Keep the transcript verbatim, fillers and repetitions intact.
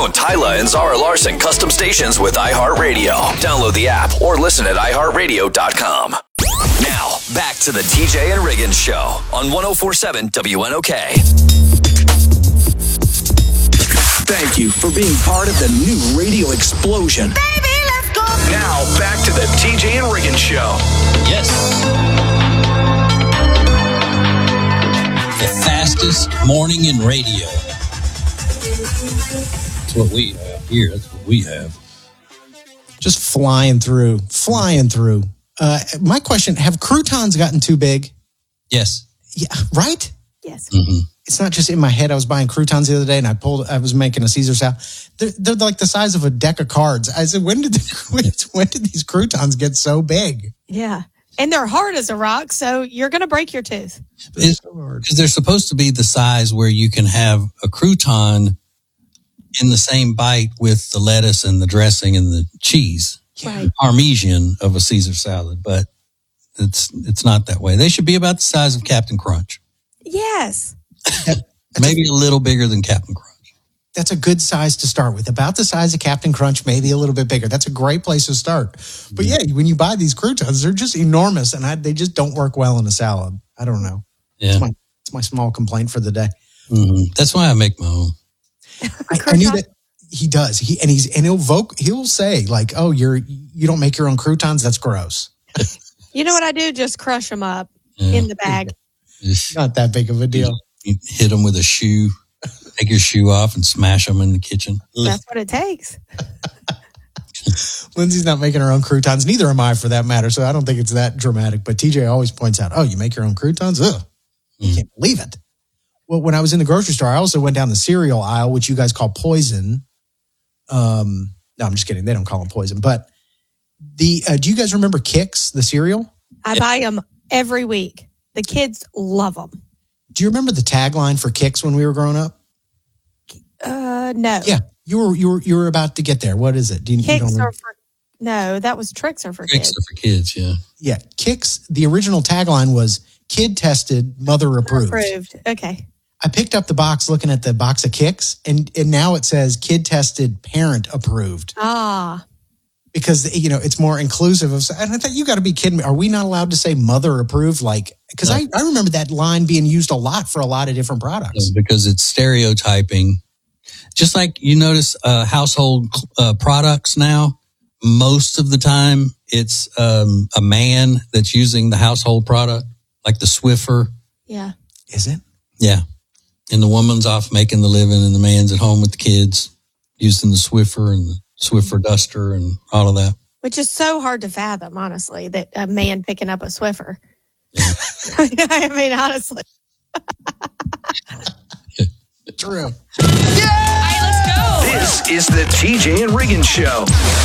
own Tyla and Zara Larson custom stations with iHeartRadio. Download the app or listen at i heart radio dot com. Now, back to the T J and Riggins Show on one oh four point seven W N O K. Thank you for being part of the new radio explosion. Baby, let's go. Now, back to the T J and Riggins Show. Yes. The fastest morning in radio. That's what we have here. That's what we have. Just flying through, flying through. Uh, my question, have croutons gotten too big? Yes. Yeah, right? Yes. Mm-hmm. It's not just in my head. I was buying croutons the other day and I pulled, I was making a Caesar salad. They're, they're like the size of a deck of cards. I said, when did the, when did these croutons get so big? Yeah. And they're hard as a rock, so you're going to break your tooth. Because they're supposed to be the size where you can have a crouton in the same bite with the lettuce and the dressing and the cheese. Right. Parmesan of a Caesar salad, but it's it's not that way. They should be about the size of Captain Crunch. Yes. Maybe a little bigger than Captain Crunch. That's a good size to start with. About the size of Captain Crunch, maybe a little bit bigger. That's a great place to start. But yeah, when you buy these croutons, they're just enormous and I, they just don't work well in a salad. I don't know. Yeah. It's my, it's my small complaint for the day. Mm-hmm. That's why I make my own. I, I knew that he does. He and he's and he'll voc he'll say like, "Oh, you're you don't make your own croutons. That's gross." You know what I do? Just crush them up Yeah. in the bag. Just, Not that big of a deal. you hit them with a shoe, take your shoe off, and smash them in the kitchen. That's what it takes. Lindsay's not making her own croutons. Neither am I, for that matter. So I don't think it's that dramatic. But T J always points out, "Oh, you make your own croutons? Ugh, you Mm. can't believe it." Well, when I was in the grocery store, I also went down the cereal aisle, which you guys call poison. Um, no, I'm just kidding. They don't call them poison. But the uh, do you guys remember Kix, the cereal? I buy them every week. The kids love them. Do you remember the tagline for Kix when we were growing up? Uh, no. Yeah, you were you were you were about to get there. What is it? Do you, you don't Kicks remember? are for, no, that was Tricks are for Tricks kids. are for kids, yeah. Yeah, Kix. The original tagline was "Kid tested, mother approved." Approved. Okay. I picked up the box looking at the box of Kix, and, and now it says "Kid tested, parent approved." Ah. Because, you know, it's more inclusive of, and I thought, you got to be kidding me. Are we not allowed to say mother approved? Like, because No. I, I remember that line being used a lot for a lot of different products. Because it's stereotyping. Just like you notice uh, household uh, products now, most of the time it's um, a man that's using the household product, like the Swiffer. Yeah. Is it? Yeah. And the woman's off making the living and the man's at home with the kids using the Swiffer and the Swiffer duster and all of that. Which is so hard to fathom, honestly, that a man picking up a Swiffer. Yeah. I mean, honestly. True. This is the T J and Riggins Show.